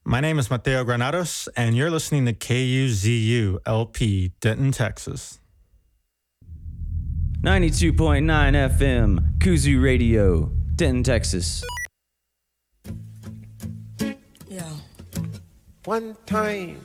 My name is Mateo Granados, and you're listening to KUZU LP, Denton, Texas. 92.9 FM, Kuzu Radio, Denton, Texas. One time